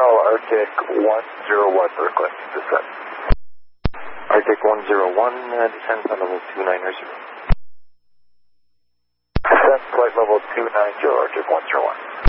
Arctic 101 Berkeley, descent. Arctic 101, descent on level 290. Descent flight level 290, Arctic 101.